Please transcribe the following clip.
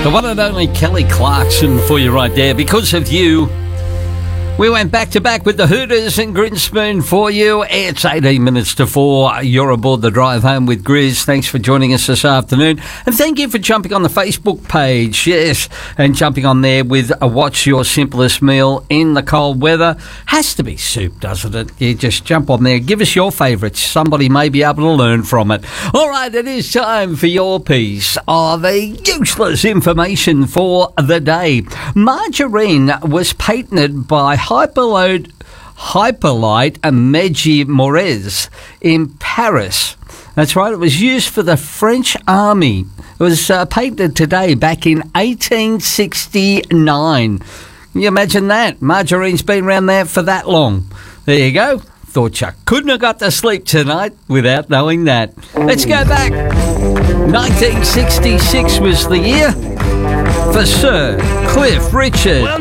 The one and only Kelly Clarkson for you right there. Because of you, we went back-to-back with the Hooters and Grinspoon for you. It's 18 minutes to 4. You're aboard the drive home with Grizz. Thanks for joining us this afternoon. And thank you for jumping on the Facebook page, yes, and jumping on there with a what's your simplest meal in the cold weather. Has to be soup, doesn't it? You just jump on there. Give us your favourites. Somebody may be able to learn from it. All right, it is time for your piece of useless information for the day. Margarine was patented by Hyperlite Meiji Morez in Paris. That's right, it was used for the French army. It was patented today back in 1869. Can you imagine that? Margarine's been around there for that long. There you go. Thought you couldn't have got to sleep tonight without knowing that. Let's go back. 1966 was the year for Sir Cliff Richard.